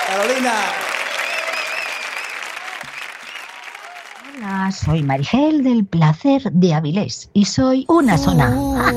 Carolina. Hola, soy Marigel del Placer de Avilés y soy una zona.